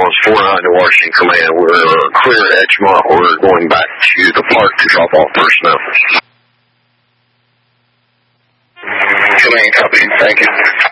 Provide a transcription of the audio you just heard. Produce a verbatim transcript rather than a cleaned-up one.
Almost four nine to Washington Command. We're clear at Edgemont. We're going back to the park to drop off personnel. Command, copy. Thank you.